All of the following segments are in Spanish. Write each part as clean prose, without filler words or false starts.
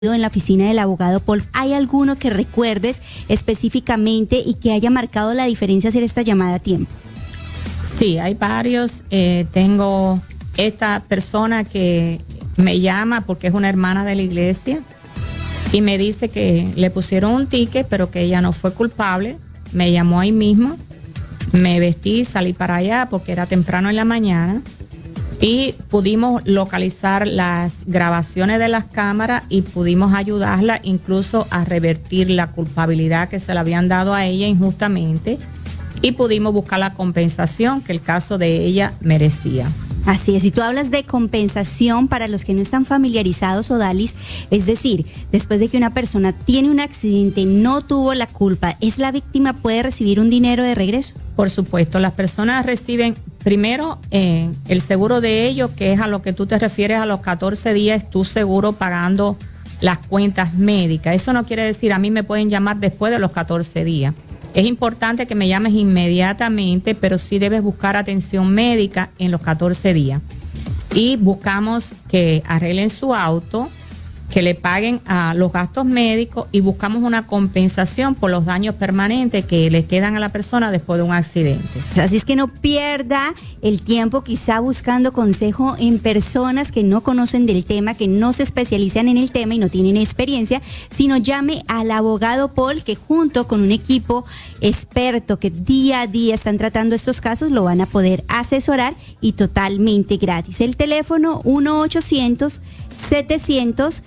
en la oficina del abogado Paul. ¿Hay alguno que recuerdes específicamente y que haya marcado la diferencia hacer esta llamada a tiempo? Sí, hay varios. Tengo esta persona que me llama porque es una hermana de la iglesia y me dice que le pusieron un ticket, pero que ella no fue culpable. Me llamó ahí mismo, me vestí, salí para allá porque era temprano en la mañana. Y pudimos localizar las grabaciones de las cámaras y pudimos ayudarla incluso a revertir la culpabilidad que se le habían dado a ella injustamente y pudimos buscar la compensación que el caso de ella merecía. Así es, y tú hablas de compensación para los que no están familiarizados, Odalis, es decir, después de que una persona tiene un accidente, no tuvo la culpa, ¿es la víctima, puede recibir un dinero de regreso? Por supuesto, las personas reciben primero el seguro de ellos, que es a lo que tú te refieres a los 14 días, tu seguro pagando las cuentas médicas. Eso no quiere decir, a mí me pueden llamar después de los 14 días. Es importante que me llames inmediatamente, pero sí debes buscar atención médica en los 14 días. Y buscamos que arreglen su auto, que le paguen a los gastos médicos y buscamos una compensación por los daños permanentes que le quedan a la persona después de un accidente. Así es que no pierda el tiempo quizá buscando consejo en personas que no conocen del tema, que no se especializan en el tema y no tienen experiencia, sino llame al abogado Paul, que junto con un equipo experto que día a día están tratando estos casos, lo van a poder asesorar y totalmente gratis. El teléfono 1-800-700-7285,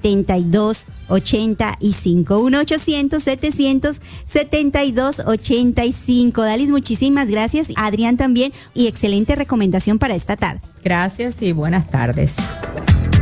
1-800-700-7285. Dalis, muchísimas gracias. Adrián también, y excelente recomendación para esta tarde. Gracias y buenas tardes.